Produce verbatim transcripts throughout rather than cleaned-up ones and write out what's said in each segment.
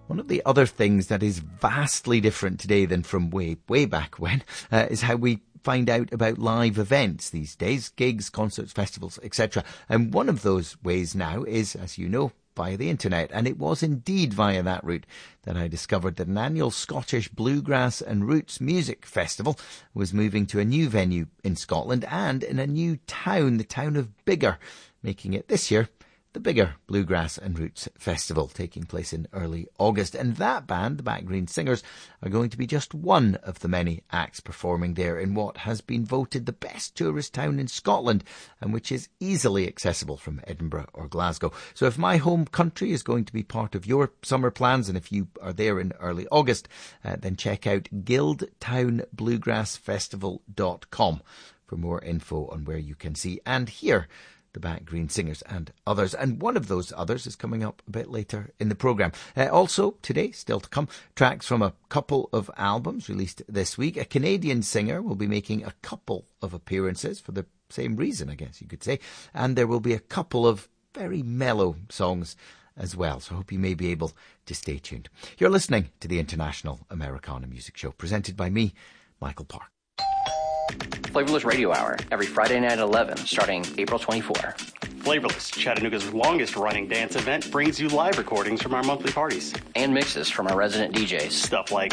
One of the other things that is vastly different today than from way, way back when uh, is how we find out about live events these days, gigs, concerts, festivals, et cetera. And one of those ways now is, as you know, via the internet. And it was indeed via that route that I discovered that an annual Scottish Bluegrass and Roots Music Festival was moving to a new venue in Scotland and in a new town, the town of Biggar, making it this year the Biggar Bluegrass and Roots Festival, taking place in early August. And that band, the Back Green Singers, are going to be just one of the many acts performing there in what has been voted the best tourist town in Scotland, and which is easily accessible from Edinburgh or Glasgow. So if my home country is going to be part of your summer plans, and if you are there in early August, uh, then check out guild town bluegrass festival dot com for more info on where you can see and hear the Back Green Singers and others. And one of those others is coming up a bit later in the programme. Uh, also, today, still to come, tracks from a couple of albums released this week. A Canadian singer will be making a couple of appearances for the same reason, I guess you could say. And there will be a couple of very mellow songs as well. So I hope you may be able to stay tuned. You're listening to the International Americana Music Show, presented by me, Michael Park. Flavorless Radio Hour, every Friday night at eleven, starting April twenty-fourth. Flavorless, Chattanooga's longest-running dance event, brings you live recordings from our monthly parties. And mixes from our resident D Js. Stuff like...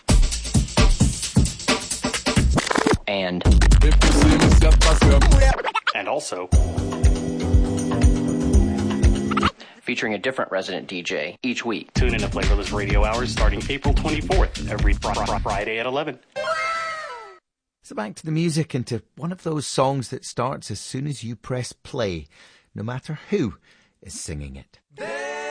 And... And also... featuring a different resident D J each week. Tune in to Flavorless Radio Hours starting April twenty-fourth, every fr- fr- Friday at eleven. So back to the music and to one of those songs that starts as soon as you press play, no matter who is singing it.